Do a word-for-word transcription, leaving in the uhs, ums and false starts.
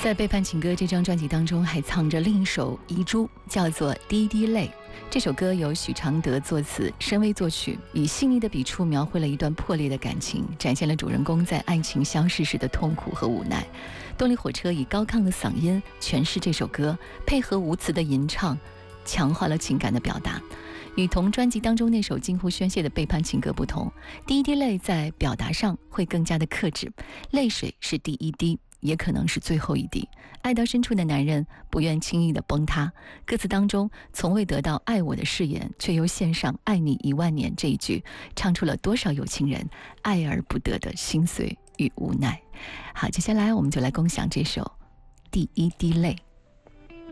在《背叛情歌》这张专辑当中，还藏着另一首遗珠，叫做《滴滴泪》。这首歌由许常德作词，申威作曲，以细腻的笔触描绘了一段破裂的感情，展现了主人公在爱情消逝时的痛苦和无奈。动力火车以高亢的嗓音诠释这首歌，配合无词的吟唱，强化了情感的表达。与同专辑当中那首近乎宣泄的背叛情歌不同，第一滴泪在表达上会更加的克制，泪水是第一滴，也可能是最后一滴。爱到深处的男人不愿轻易的崩塌，歌词当中从未得到爱我的誓言，却又献上爱你一万年这一句，唱出了多少有情人爱而不得的心碎与无奈。好，接下来我们就来共享这首第一滴泪。